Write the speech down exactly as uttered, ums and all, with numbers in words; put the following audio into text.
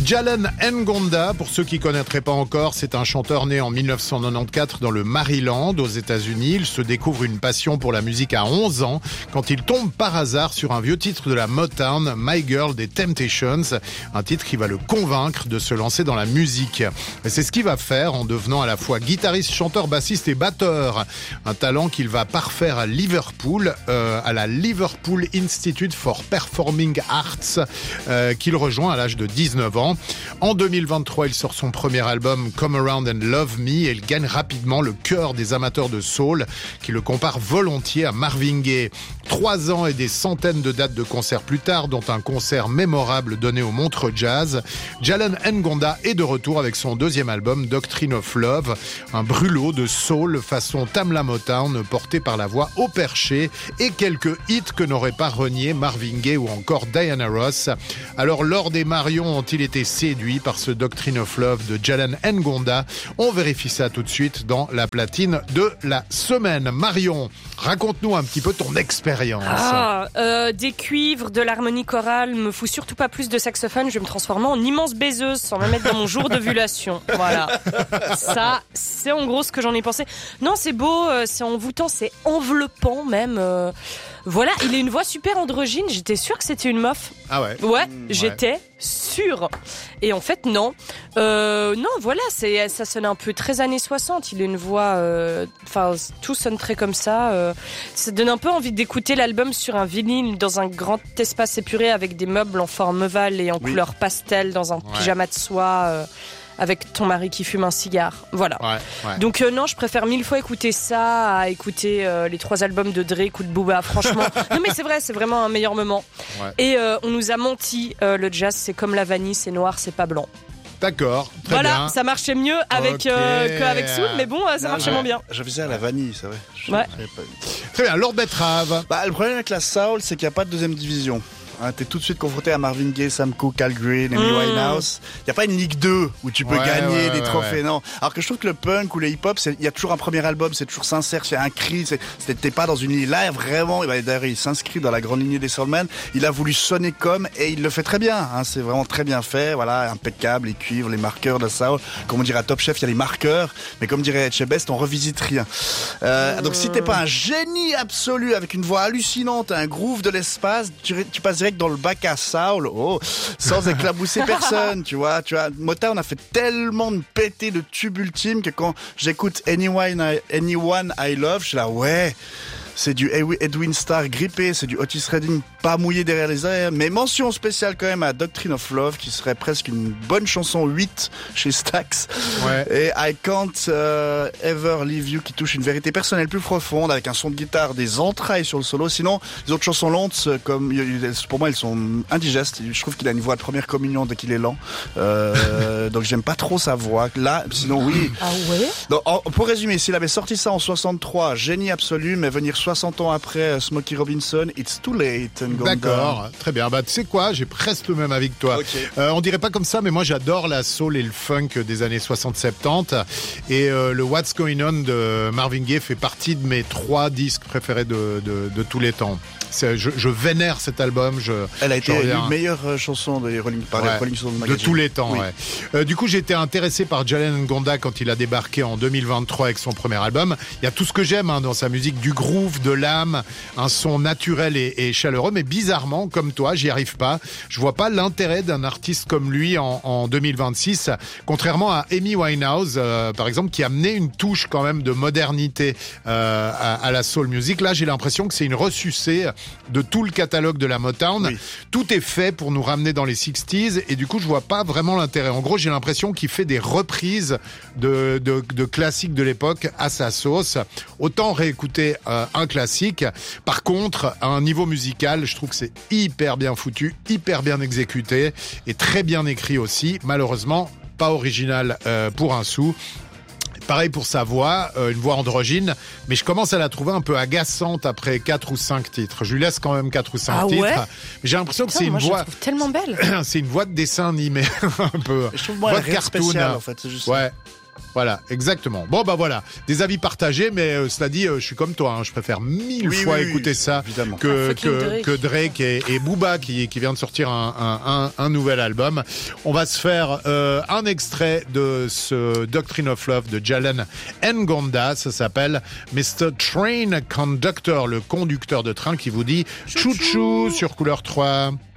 Jalen Ngonda, pour ceux qui ne connaîtraient pas encore, c'est un chanteur né en dix-neuf cent quatre-vingt-quatorze dans le Maryland, aux États-Unis. Il se découvre une passion pour la musique à onze ans quand il tombe par hasard sur un vieux titre de la Motown, My Girl des Temptations, un titre qui va le convaincre de se lancer dans la musique. Et c'est ce qu'il va faire en devenant à la fois guitariste, chanteur, bassiste et batteur. Un talent qu'il va parfaire à Liverpool, euh, à la Liverpool Institute for Performing Arts, euh, qu'il rejoint à l'âge de dix-neuf ans. En deux mille vingt-trois, il sort son premier album Come Around and Love Me et il gagne rapidement le cœur des amateurs de soul qui le comparent volontiers à Marvin Gaye. Trois ans et des centaines de dates de concerts plus tard, dont un concert mémorable donné au Montreux Jazz, Jalen Ngonda est de retour avec son deuxième album Doctrine of Love, un brûlot de soul façon Tamla Motown porté par la voix au perché et quelques hits que n'auraient pas renié Marvin Gaye ou encore Diana Ross. Alors Lord et Marion ont-ils été séduits par ce Doctrine of Love de Jalen Ngonda? On vérifie ça tout de suite dans la platine de la semaine. Marion, raconte-nous un petit peu ton expérience. Ah, euh, des cuivres, de l'harmonie chorale, me fout surtout pas plus de saxophone, je vais me transformer en immense baiseuse sans me mettre dans mon jour d'ovulation. Voilà. Ça, c'est en gros ce que j'en ai pensé. Non, c'est beau, c'est envoûtant, c'est enveloppant même. Euh, voilà, il a une voix super androgyne, j'étais sûre que c'était une meuf. Ah ouais? Ouais, mmh, j'étais ouais. sûre. Et en fait, non. Euh, non, voilà, c'est, ça sonne un peu très années soixante. Il a une voix... Enfin, euh, tout sonne très comme ça. Euh, ça donne un peu envie d'écouter l'album sur un vinyle dans un grand espace épuré avec des meubles en forme ovale et en oui. couleur pastel dans un ouais. pyjama de soie... Euh, avec ton mari qui fume un cigare. Voilà. Ouais, ouais. Donc euh, non, je préfère mille fois écouter ça à écouter euh, les trois albums de Drake ou de Booba, franchement. Non mais c'est vrai, c'est vraiment un meilleur moment. Ouais. Et euh, on nous a menti, euh, le jazz c'est comme la vanille, c'est noir, c'est pas blanc. D'accord, très voilà, bien. Ça marchait mieux avec okay. euh, qu'avec Soul, mais bon, ça non, marchait moins bien. Je faisais à la vanille, c'est vrai. Je ouais. pas... Très bien, Lord Betrave. Bah, le problème avec la Soul, c'est qu'il n'y a pas de deuxième division. Hein, t'es tout de suite confronté à Marvin Gaye, Sam Cooke, Al Green, Amy mmh. Winehouse. Il n'y a pas une Ligue deux où tu peux ouais, gagner ouais, des ouais, trophées, ouais. non. Alors que je trouve que le punk ou le hip-hop, il y a toujours un premier album, c'est toujours sincère, c'est un cri, c'est, c'est, t'es pas dans une ligne. Là, vraiment, d'ailleurs, il s'inscrit dans la grande lignée des Soulmen. Il a voulu sonner comme, et il le fait très bien. Hein, c'est vraiment très bien fait, voilà, impeccable, les cuivres, les marqueurs de la soul. Comme on dirait à Top Chef, il y a les marqueurs, mais comme dirait Etchebest, on revisite rien. Euh, mmh. Donc si t'es pas un génie absolu avec une voix hallucinante, un groove de l'espace, tu, tu passes direct dans le bac à Soul, oh, sans éclabousser personne, tu vois, tu vois. Motown a fait tellement de pétés de tubes ultimes que quand j'écoute Anyone I, Anyone I Love, je suis là, ouais, c'est du Edwin Starr grippé, c'est du Otis Redding pas mouillé derrière les airs, mais mention spéciale quand même à Doctrine of Love, qui serait presque une bonne chanson huit chez Stax. Ouais. Et I Can't uh, Ever Leave You, qui touche une vérité personnelle plus profonde, avec un son de guitare, des entrailles sur le solo. Sinon, les autres chansons lentes, comme, pour moi, elles sont indigestes. Je trouve qu'il a une voix de première communion dès qu'il est lent. Euh, donc j'aime pas trop sa voix. Là, sinon, oui. Ah ouais? Donc, en, pour résumer, s'il avait sorti ça en soixante-trois, génie absolu, mais venir soixante ans après Smokey Robinson, it's too late. D'accord, très bien. Bah, tu sais quoi, j'ai presque le même avis que toi. Okay. Euh, on dirait pas comme ça, mais moi j'adore la soul et le funk des années soixante soixante-dix. Et euh, le What's Going On de Marvin Gaye fait partie de mes trois disques préférés de, de, de tous les temps. C'est, je, je vénère cet album. Je, Elle a été une meilleure chanson des Rolling, par ouais, les Rolling Stones Magazine. De tous les temps, oui. ouais. Euh, du coup, j'ai été intéressé par Jalen Ngonda quand il a débarqué en deux mille vingt-trois avec son premier album. Il y a tout ce que j'aime hein, dans sa musique, du groove, de l'âme, un son naturel et, et chaleureux. Mais bizarrement, comme toi, j'y arrive pas. Je vois pas l'intérêt d'un artiste comme lui en, en deux mille vingt-six. Contrairement à Amy Winehouse, euh, par exemple, qui a amené une touche quand même de modernité euh, à, à la soul music. Là, j'ai l'impression que c'est une ressucée de tout le catalogue de la Motown. Oui. Tout est fait pour nous ramener dans les sixties et du coup je vois pas vraiment l'intérêt. En gros j'ai l'impression qu'il fait des reprises de, de, de classiques de l'époque à sa sauce. Autant réécouter euh, un classique. Par contre à un niveau musical je trouve que c'est hyper bien foutu, hyper bien exécuté et très bien écrit aussi. Malheureusement pas original euh, pour un sou. Pareil pour sa voix, euh, une voix androgyne, mais je commence à la trouver un peu agaçante après quatre ou cinq titres. Je lui laisse quand même quatre ou cinq ah titres. Ouais, mais j'ai l'impression Putain, que c'est moi, une voix... je la trouve tellement belle. C'est une voix de dessin animé, un peu. Je trouve moi voix elle est spéciale en fait, c'est juste ouais. Voilà, exactement. Bon, bah voilà, des avis partagés, mais euh, cela dit, euh, je suis comme toi, hein, je préfère mille Oui, fois oui, écouter oui, ça évidemment. que, Ah, fucking que, Drake. que Drake et, et Booba qui, qui vient de sortir un, un, un, un nouvel album. On va se faire euh, un extrait de ce Doctrine of Love de Jalen Ngonda, ça s'appelle mister Train Conductor, le conducteur de train qui vous dit chou-chou sur Couleur trois.